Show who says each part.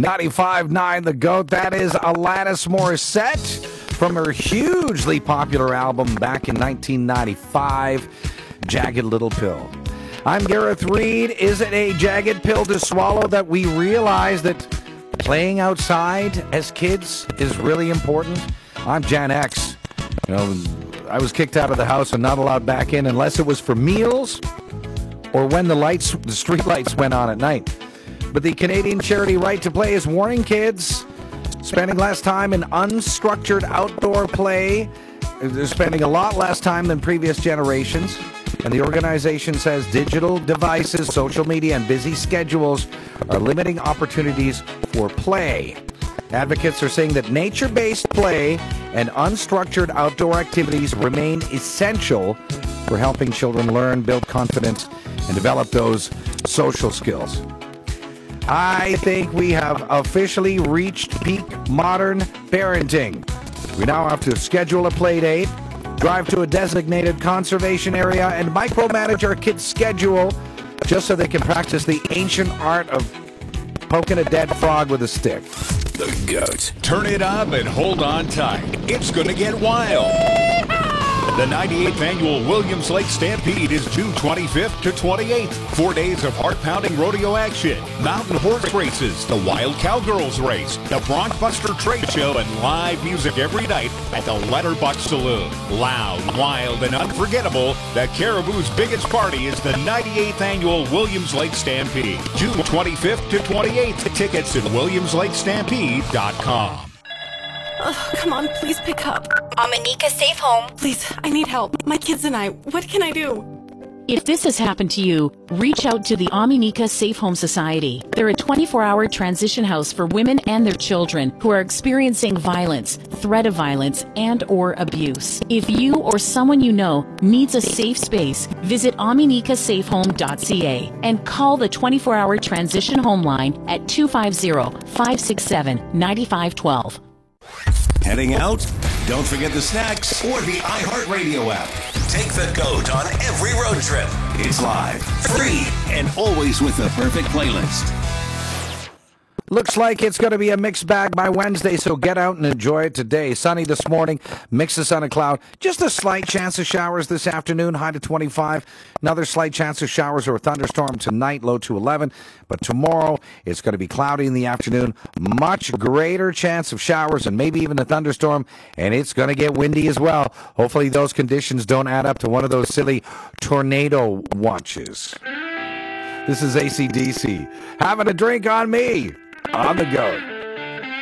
Speaker 1: 95.9 The GOAT. That is Alanis Morissette from her hugely popular album back in 1995, Jagged Little Pill. I'm Gareth Reed. Is it a jagged pill to swallow that we realize that playing outside as kids is really important? I'm Jan X. I was kicked out of the house and not allowed back in unless it was for meals or when the street lights went on at night. But the Canadian charity Right to Play is warning kids spending less time in unstructured outdoor play. They're spending a lot less time than previous generations. And the organization says digital devices, social media, and busy schedules are limiting opportunities for play. Advocates are saying that nature-based play and unstructured outdoor activities remain essential for helping children learn, build confidence, and develop those social skills. I think we have officially reached peak modern parenting. We now have to schedule a play date, drive to a designated conservation area, and micromanage our kids' schedule just so they can practice the ancient art of poking a dead frog with a stick.
Speaker 2: The GOAT. Turn it up and hold on tight. It's going to get wild. The 98th Annual Williams Lake Stampede is June 25th to 28th. 4 days of heart-pounding rodeo action, mountain horse races, the Wild Cowgirls Race, the Bronx Buster Trade Show, and live music every night at the Letterbuck Saloon. Loud, wild, and unforgettable, the Caribou's biggest party is the 98th Annual Williams Lake Stampede. June 25th to 28th. Tickets at WilliamsLakeStampede.com.
Speaker 3: Oh, come on, please pick up.
Speaker 4: Amanika Safe Home.
Speaker 3: Please, I need help. My kids and I, what can I do?
Speaker 5: If this has happened to you, reach out to the Amanika Safe Home Society. They're a 24-hour transition house for women and their children who are experiencing violence, threat of violence, and or abuse. If you or someone you know needs a safe space, visit AmanikaSafeHome.ca and call the 24-hour transition home line at 250-567-9512.
Speaker 2: Heading out? Don't forget the snacks or the iHeartRadio app. Take the GOAT on every road trip. It's live, free, and always with the perfect playlist.
Speaker 1: Looks like it's going to be a mixed bag by Wednesday, so get out and enjoy it today. Sunny this morning, mix of sun and cloud. Just a slight chance of showers this afternoon, high to 25. Another slight chance of showers or a thunderstorm tonight, low to 11. But tomorrow, it's going to be cloudy in the afternoon. Much greater chance of showers and maybe even a thunderstorm. And it's going to get windy as well. Hopefully those conditions don't add up to one of those silly tornado watches. This is AC/DC. Having a drink on me. On the GOAT.